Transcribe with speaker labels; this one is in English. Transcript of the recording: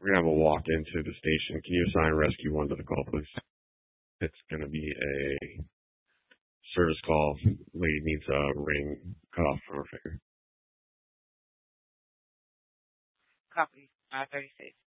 Speaker 1: We're gonna have a walk into the station. Can you assign rescue 1 to the call, please? It's gonna be a service call. Lady needs a ring cut off from her finger.
Speaker 2: Copy. 36.